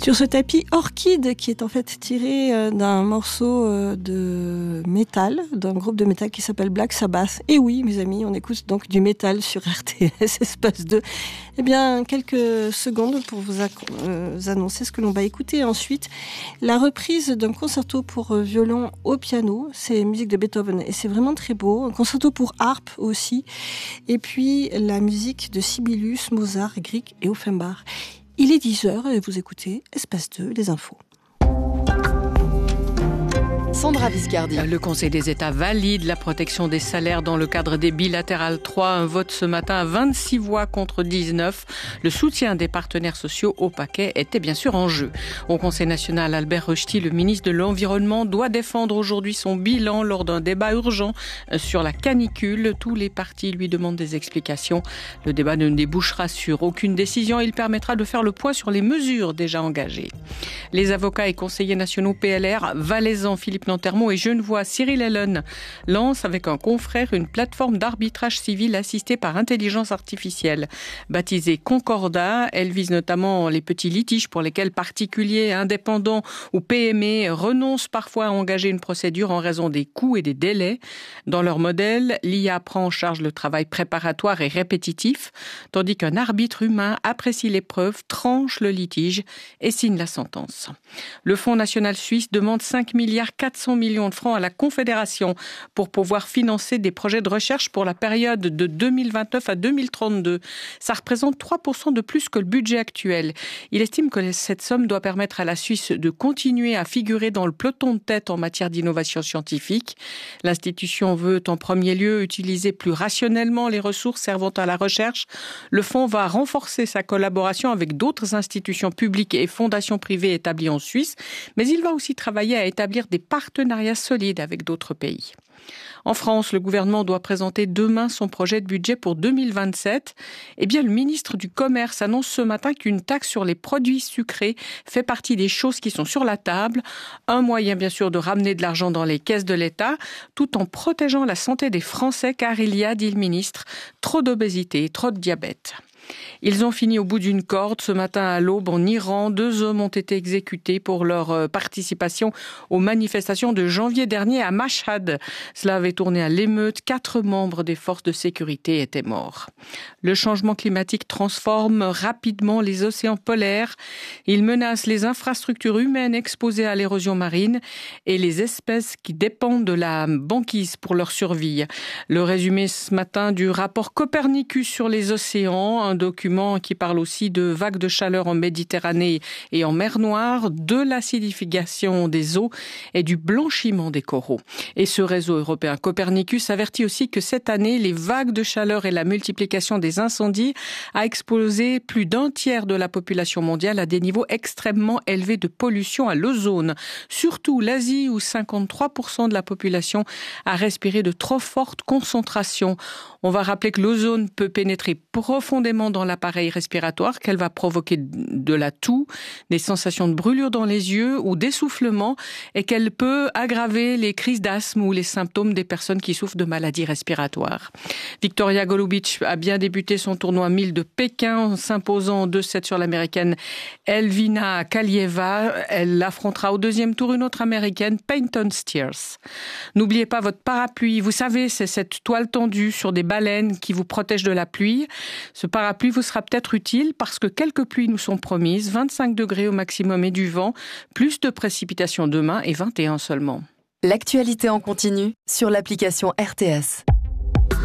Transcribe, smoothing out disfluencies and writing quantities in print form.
Sur ce tapis, Orchid, qui est en fait tiré d'un morceau de métal, d'un groupe de métal qui s'appelle Black Sabbath. Et oui, mes amis, on écoute donc du métal sur RTS Espace 2. Eh bien, quelques secondes pour vous annoncer ce que l'on va écouter ensuite. La reprise d'un concerto pour violon au piano, c'est musique de Beethoven et c'est vraiment très beau. Un concerto pour harpe aussi. Et puis, la musique de Sibelius, Mozart, Grieg et Offenbach. Il est 10h et vous écoutez Espace 2, les infos. Sandra Viscardi. Le Conseil des États valide la protection des salaires dans le cadre des bilatérales 3. Un vote ce matin à 26 voix contre 19. Le soutien des partenaires sociaux au paquet était bien sûr en jeu. Au Conseil national, Albert Rochety, le ministre de l'Environnement, doit défendre aujourd'hui son bilan lors d'un débat urgent sur la canicule. Tous les partis lui demandent des explications. Le débat ne débouchera sur aucune décision. Il permettra de faire le point sur les mesures déjà engagées. Les avocats et conseillers nationaux PLR, valaisan Philippe Nantermo et genevois Cyril Ellen lancent avec un confrère une plateforme d'arbitrage civil assistée par intelligence artificielle. Baptisée Concordat, elle vise notamment les petits litiges pour lesquels particuliers, indépendants ou PME renoncent parfois à engager une procédure en raison des coûts et des délais. Dans leur modèle, l'IA prend en charge le travail préparatoire et répétitif, tandis qu'un arbitre humain apprécie les preuves, tranche le litige et signe la sentence. Le Fonds national suisse demande 5,4 milliards de francs à la Confédération pour pouvoir financer des projets de recherche pour la période de 2029 à 2032. Ça représente 3% de plus que le budget actuel. Il estime que cette somme doit permettre à la Suisse de continuer à figurer dans le peloton de tête en matière d'innovation scientifique. L'institution veut en premier lieu utiliser plus rationnellement les ressources servant à la recherche. Le fonds va renforcer sa collaboration avec d'autres institutions publiques et fondations privées établies en Suisse, mais il va aussi travailler à établir des partenariats solides avec d'autres pays. En France, le gouvernement doit présenter demain son projet de budget pour 2027. Eh bien, le ministre du Commerce annonce ce matin qu'une taxe sur les produits sucrés fait partie des choses qui sont sur la table. Un moyen, bien sûr, de ramener de l'argent dans les caisses de l'État, tout en protégeant la santé des Français, car il y a, dit le ministre, trop d'obésité et trop de diabète. Ils ont fini au bout d'une corde. Ce matin à l'aube, en Iran, 2 hommes ont été exécutés pour leur participation aux manifestations de janvier dernier à Mashhad. Cela avait tourné à l'émeute. 4 membres des forces de sécurité étaient morts. Le changement climatique transforme rapidement les océans polaires. Il menace les infrastructures humaines exposées à l'érosion marine et les espèces qui dépendent de la banquise pour leur survie. Le résumé ce matin du rapport Copernicus sur les océans, un document qui parle aussi de vagues de chaleur en Méditerranée et en mer Noire, de l'acidification des eaux et du blanchiment des coraux. Et ce réseau européen Copernicus avertit aussi que cette année, les vagues de chaleur et la multiplication des incendies a exposé plus d'un tiers de la population mondiale à des niveaux extrêmement élevés de pollution à l'ozone. Surtout l'Asie où 53% de la population a respiré de trop fortes concentrations. On va rappeler que l'ozone peut pénétrer profondément dans l'appareil respiratoire, qu'elle va provoquer de la toux, des sensations de brûlure dans les yeux ou d'essoufflement et qu'elle peut aggraver les crises d'asthme ou les symptômes des personnes qui souffrent de maladies respiratoires. Victoria Golubic a bien débuté son tournoi 1000 de Pékin en s'imposant en 2-7 sur l'américaine Elvina Kalieva. Elle affrontera au 2e tour une autre américaine, Peyton Steers. N'oubliez pas votre parapluie. Vous savez, c'est cette toile tendue sur des baleines qui vous protège de la pluie. Ce parapluie vous sera peut-être utile parce que quelques pluies nous sont promises, 25 degrés au maximum et du vent, plus de précipitations demain et 21 seulement. L'actualité en continu sur l'application RTS.